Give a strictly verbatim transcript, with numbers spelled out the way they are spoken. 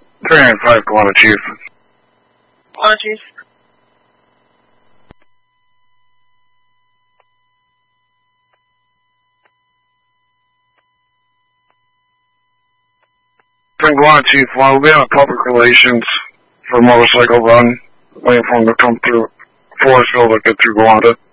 three nine five, Galana Chief. Galana Chief. From Galana Chief, while we'll be on public relations for a motorcycle run, waiting for him to come through Forestville to get through Galana.